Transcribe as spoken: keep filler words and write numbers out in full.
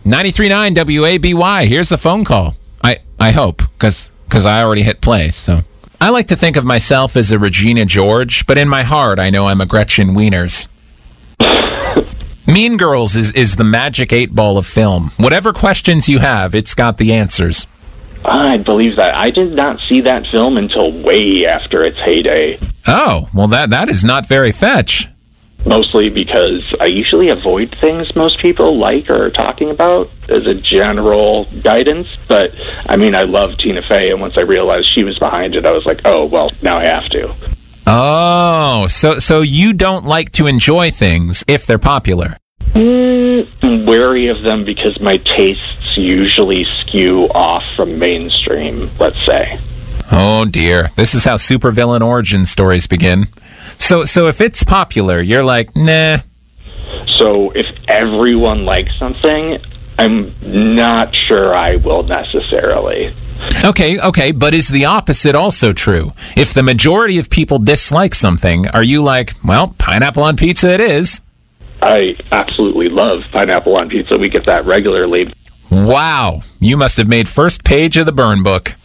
ninety-three point nine W A B Y. Here's a phone call. I, I hope, because because I already hit play, so. I like to think of myself as a Regina George, but in my heart, I know I'm a Gretchen Wieners. Mean Girls is, is the magic eight ball of film. Whatever questions you have, it's got the answers. I believe that. I did not see that film until way after its heyday. Oh, well, that that is not very fetch. Mostly because I usually avoid things most people like or are talking about as a general guidance. But, I mean, I love Tina Fey, and once I realized she was behind it, I was like, oh, well, now I have to. Oh, so so you don't like to enjoy things if they're popular? Mm, I'm wary of them because my tastes usually skew off from mainstream, let's say. Oh, dear. This is how supervillain origin stories begin. So so if it's popular, you're like, nah. So if everyone likes something, I'm not sure I will necessarily. Okay, okay, but is the opposite also true? If the majority of people dislike something, are you like, well, pineapple on pizza it is? I absolutely love pineapple on pizza. We get that regularly. Wow, you must have made first page of the burn book.